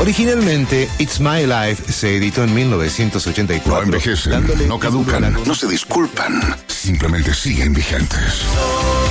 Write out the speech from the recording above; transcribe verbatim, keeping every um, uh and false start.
Originalmente, It's My Life se editó en mil novecientos ochenta y cuatro. No envejecen, no caducan, no se disculpan, simplemente siguen vigentes.